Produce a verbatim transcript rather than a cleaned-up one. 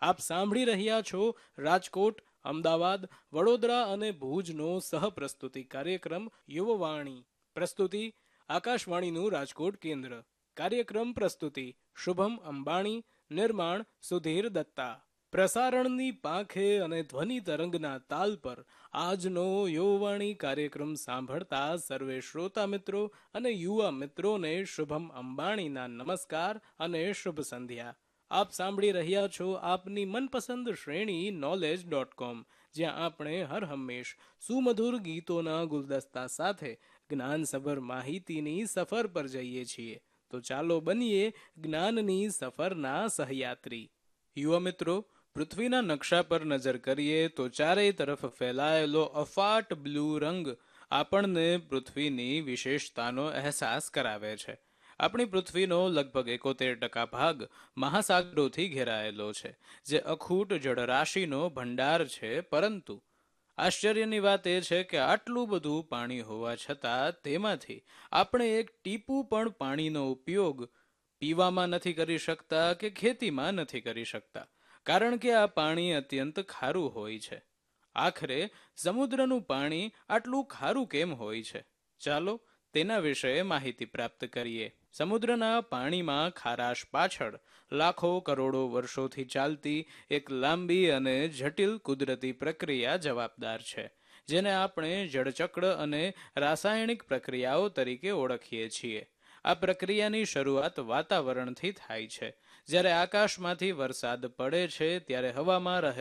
આપ સાંભળી રહ્યા છો રાજકોટ, અમદાવાદ, વડોદરા અને ભુજનો સહપ્રસ્તુતિ કાર્યક્રમ યુવવાણી. પ્રસ્તુતિ આકાશવાણીનું રાજકોટ કેન્દ્ર. કાર્યક્રમ પ્રસ્તુતિ શુભમ અંબાણી. નિર્માણ સુધીર દત્તા. પ્રસારણની પાંખે અને ધ્વનિ તરંગના તાલ પર આજનો યુવવાણી કાર્યક્રમ સાંભળતા સર્વે શ્રોતા મિત્રો અને યુવા મિત્રોને શુભમ અંબાણીના નમસ્કાર અને શુભ સંધ્યા. આપ સાંભળી રહ્યા છો આપની મનપસંદ શ્રેણી નોલેજ ડોટ કોમ, જ્યાં આપણે હર હંમેશ સુમધુર ગીતોના ગુલદસ્તા સાથે જ્ઞાનસભર માહિતીની સફર પર જઈએ છીએ. તો ચાલો બનીએ જ્ઞાનની સફરના સહયાત્રી. યુવા મિત્રો, પૃથ્વીના નકશા પર નજર કરીએ તો ચારેય તરફ ફેલાયેલો અફાટ બ્લુ રંગ આપણને પૃથ્વીની વિશેષતાનો અહેસાસ કરાવે છે. આપણી પૃથ્વીનો લગભગ એકોતેર ટકા ભાગ મહાસાગરોથી ઘેરાયેલો છે, જે અખૂટ જળરાશિનો ભંડાર છે. પરંતુ આશ્ચર્યની વાત એ છે કે આટલું બધું પાણી હોવા છતાં તેમાંથી આપણે એક ટીપું પણ પાણીનો ઉપયોગ પીવામાં નથી કરી શકતા કે ખેતીમાં નથી કરી શકતા, કારણ કે આ પાણી અત્યંત ખારું હોય છે. આખરે સમુદ્રનું પાણી આટલું ખારું કેમ હોય છે? ચાલો તેના વિશે માહિતી પ્રાપ્ત કરીએ. સમુદ્રના પાણીમાં ખારાશ પાછળ લાખો કરોડો વર્ષોથી ચાલતી એક લાંબી અને જટિલ કુદરતી પ્રક્રિયા જવાબદાર છે, જેને આપણે જળચક્ર અને રાસાયણિક પ્રક્રિયાઓ તરીકે ઓળખીએ છીએ. આ પ્રક્રિયાની શરૂઆત વાતાવરણથી થાય છે. જ્યારે આકાશમાંથી વરસાદ પડે છે ત્યારે હવામાં રહે